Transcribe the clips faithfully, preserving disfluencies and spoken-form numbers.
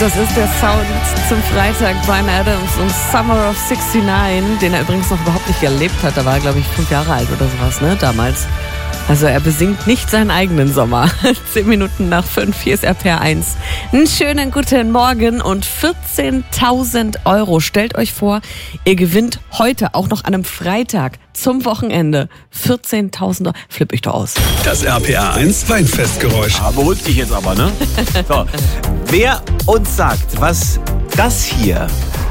Das ist der Sound zum Freitag, Bryan Adams und Summer of sixty-nine, den er übrigens noch überhaupt nicht erlebt hat. Da war er, glaube ich, fünf Jahre alt oder sowas, ne, damals. Also er besingt nicht seinen eigenen Sommer. Zehn Minuten nach fünf, hier ist R P R eins. Einen schönen guten Morgen und vierzehntausend Euro. Stellt euch vor, ihr gewinnt heute, auch noch an einem Freitag, zum Wochenende, vierzehntausend Euro. Flipp ich doch aus. Das R P R eins Weinfestgeräusch. Ah, beruhigt dich jetzt aber, ne? So. Wer uns sagt, was das hier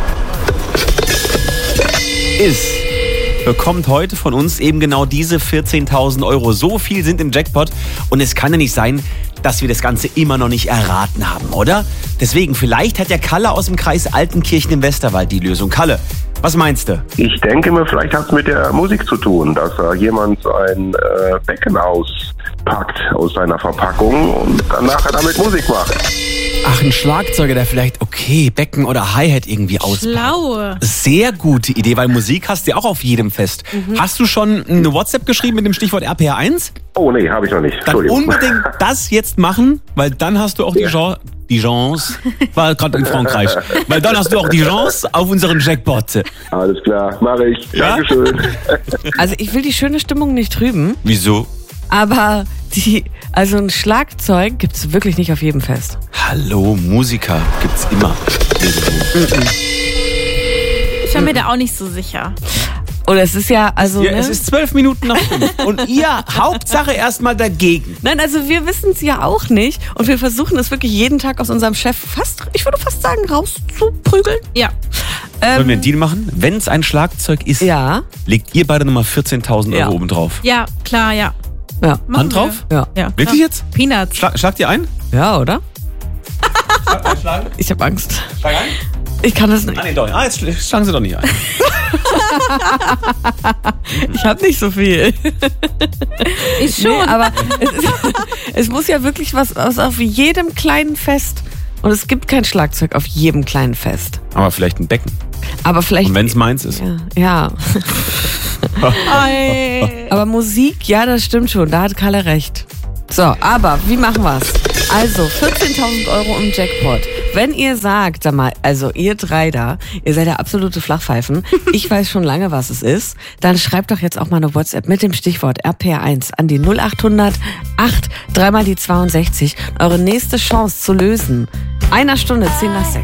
ist, bekommt heute von uns eben genau diese vierzehntausend Euro. So viel sind im Jackpot und es kann ja nicht sein, dass wir das Ganze immer noch nicht erraten haben, oder? Deswegen, vielleicht hat der Kalle aus dem Kreis Altenkirchen im Westerwald die Lösung. Kalle, was meinst du? Ich denke mir, vielleicht hat es mit der Musik zu tun, dass äh, jemand ein äh, Becken auspackt aus seiner Verpackung und dann nachher damit Musik macht. Ach, ein Schlagzeuger, der vielleicht, okay, Becken oder Hi-Hat irgendwie auspackt. Schlau. Sehr gute Idee, weil Musik hast du ja auch auf jedem Fest. Mhm. Hast du schon eine WhatsApp geschrieben mit dem Stichwort R P R eins? Oh nee, habe ich noch nicht. Dann unbedingt das jetzt machen, weil dann hast du auch die Chance, die Chance, war gerade in Frankreich, weil dann hast du auch die Chance auf unseren Jackpot. Alles klar, mache ich. Ja? Dankeschön. Also ich will die schöne Stimmung nicht trüben, Wieso? aber die, also ein Schlagzeug gibt's wirklich nicht auf jedem Fest. Hallo, Musiker gibt's immer. Ich war mir da auch nicht so sicher. Oder es ist ja, also. Ja, ne? es ist zwölf Minuten nach fünf. Und ihr, Hauptsache erstmal dagegen. Nein, also wir wissen es ja auch nicht. Und wir versuchen es wirklich jeden Tag aus unserem Chef fast, ich würde fast sagen, rauszuprügeln. Ja. Ähm, Wollen wir einen Deal machen? Wenn es ein Schlagzeug ist, Ja. legt ihr beide nochmal vierzehntausend Euro Ja. oben drauf. Ja, klar, ja. Ja. Machen Hand wir. drauf? Ja. Ja, Wirklich klar. jetzt? Peanuts. Schlag, schlagt ihr ein? Ja, oder? Schlagen? Ich habe Angst. Schlag ein? Ich kann das nicht. Ah, nee, doch. Ah, jetzt schl- schlagen sie doch nicht ein. Ich habe nicht so viel. Ich schon. Nee, aber es, ist, es muss ja wirklich was, was auf jedem kleinen Fest. Und es gibt kein Schlagzeug auf jedem kleinen Fest. Aber vielleicht ein Becken. Aber vielleicht. Und wenn es meins ist. Ja. ja. Ey. Aber Musik, ja, das stimmt schon. Da hat Kalle recht. So, aber wie machen wir's? Also, vierzehntausend Euro im Jackpot. Wenn ihr sagt, sag mal, also ihr drei da, ihr seid ja absolute Flachpfeifen, ich weiß schon lange, was es ist, dann schreibt doch jetzt auch mal eine WhatsApp mit dem Stichwort R P R eins an die null acht hundert acht, dreimal die zweiundsechzig. Eure nächste Chance zu lösen. Einer Stunde, zehn nach sechs.